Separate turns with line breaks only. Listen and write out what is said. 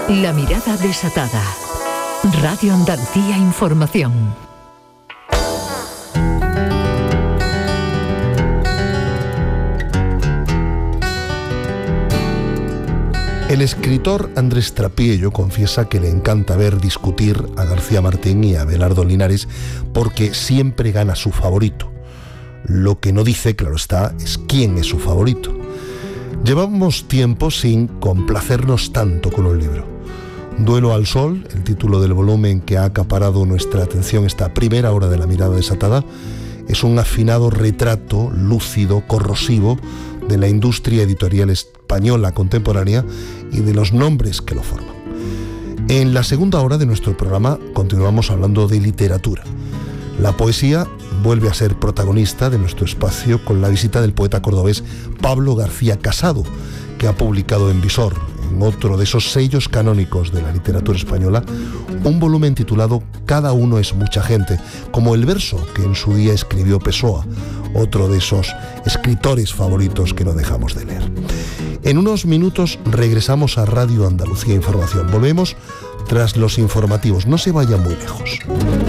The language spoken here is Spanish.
La mirada desatada. Radio Andalucía Información.
El escritor Andrés Trapiello confiesa que le encanta ver discutir a García Martín y a Abelardo Linares porque siempre gana su favorito. Lo que no dice, claro está, es quién es su favorito. Llevamos tiempo sin complacernos tanto con un libro. Duelo al sol, el título del volumen que ha acaparado nuestra atención esta primera hora de La mirada desatada, es un afinado retrato lúcido, corrosivo, de la industria editorial española contemporánea y de los nombres que lo forman. En la segunda hora de nuestro programa continuamos hablando de literatura. La poesía vuelve a ser protagonista de nuestro espacio con la visita del poeta cordobés Pablo García Casado, que ha publicado en Visor, en otro de esos sellos canónicos de la literatura española, un volumen titulado Cada uno es mucha gente, como el verso que en su día escribió Pessoa, otro de esos escritores favoritos que no dejamos de leer. En unos minutos regresamos a Radio Andalucía Información. Volvemos tras los informativos. No se vayan muy lejos.